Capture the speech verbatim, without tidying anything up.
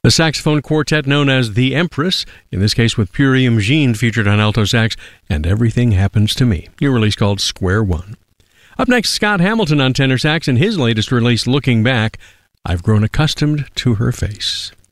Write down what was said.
The saxophone quartet known as The Empress, in this case with Purium Jean featured on alto sax, and Everything Happens to Me, new release called Square One. Up next, Scott Hamilton on tenor sax in his latest release, Looking Back, I've Grown Accustomed to Her Face.